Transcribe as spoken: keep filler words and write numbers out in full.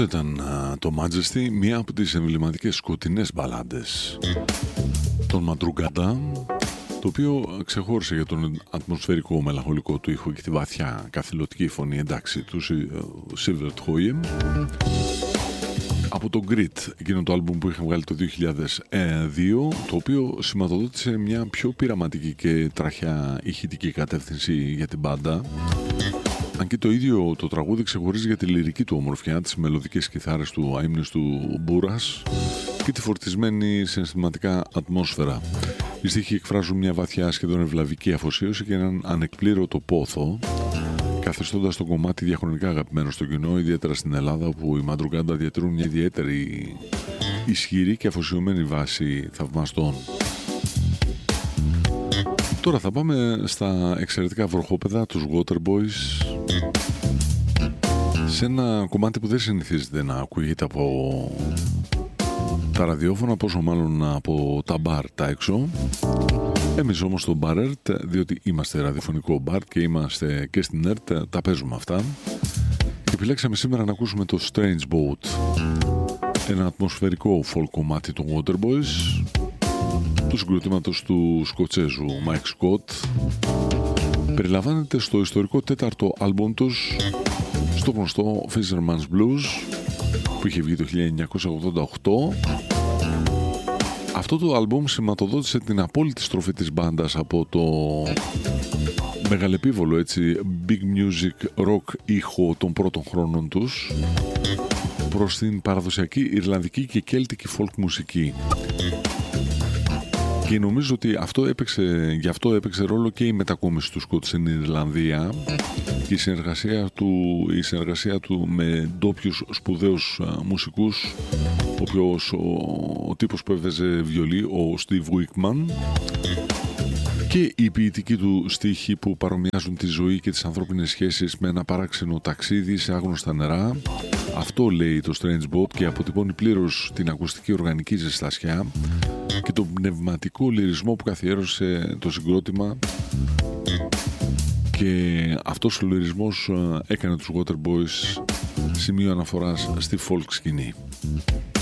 Αυτό ήταν uh, το Majesty, μία από τις εμβληματικές σκοτεινές μπαλάντες των Madrugada, το οποίο ξεχώρισε για τον ατμοσφαιρικό μελαγχολικό του ήχο και τη βαθιά καθηλωτική φωνή, εντάξει, του Silver Hoyem, από το Grit, εκείνο το άλμπουμ που είχε βγάλει το δύο χιλιάδες δύο, το οποίο σηματοδότησε μια πιο πειραματική και τραχιά ηχητική κατεύθυνση για την μπάντα. Αν και το ίδιο το τραγούδι ξεχωρίζει για τη λυρική του ομορφιά, τις μελωδικές κιθάρες του αείμνηστου Μπούρας και τη φορτισμένη συναισθηματικά ατμόσφαιρα. Οι στίχοι εκφράζουν μια βαθιά σχεδόν ευλαβική αφοσίωση και έναν ανεκπλήρωτο πόθο, καθιστώντας το κομμάτι διαχρονικά αγαπημένο στο κοινό, ιδιαίτερα στην Ελλάδα, όπου οι Madrugada διατηρούν μια ιδιαίτερη ισχυρή και αφοσιωμένη βάση θαυμαστών. Τώρα θα πάμε στα εξαιρετικά βροχόπεδα, τους Waterboys, σε ένα κομμάτι που δεν συνηθίζεται να ακούγεται από τα ραδιόφωνα, πόσο μάλλον από τα μπαρ τα έξω. Εμείς όμως στο Bar Earth, διότι είμαστε ραδιοφωνικό μπαρ και είμαστε και στην Earth, τα παίζουμε αυτά. Και επιλέξαμε σήμερα να ακούσουμε το Strange Boat, ένα ατμοσφαιρικό folk κομμάτι των Waterboys, του συγκροτήματος του Σκοτσέζου Mike Scott. Περιλαμβάνεται στο ιστορικό τέταρτο άλμπομ τους, στο γνωστό Fisherman's Blues, που είχε βγει το χίλια εννιακόσια ογδόντα οκτώ. Αυτό το άλμπομ σηματοδότησε την απόλυτη στροφή της μπάντας από το μεγαλεπίβολο, έτσι, big music rock ήχο των πρώτων χρόνων τους προς την παραδοσιακή ιρλανδική και κέλτικη folk μουσική. Και νομίζω ότι αυτό έπαιξε, γι' αυτό έπαιξε ρόλο και η μετακόμιση του Σκοτ στην Ιρλανδία και η συνεργασία του, η συνεργασία του με ντόπιους σπουδαίους α, μουσικούς, όπως ο, ο τύπος που έβαιζε βιολί, ο Steve Wickman, και οι ποιητικοί του στίχοι που παρομοιάζουν τη ζωή και τις ανθρώπινες σχέσεις με ένα παράξενο ταξίδι σε άγνωστα νερά. Αυτό λέει το Strange Boat και αποτυπώνει πλήρως την ακουστική οργανική ζεστασιά και τον πνευματικό λυρισμό που καθιέρωσε το συγκρότημα, και αυτός ο λυρισμός έκανε τους Waterboys σημείο αναφοράς στη folk σκηνή.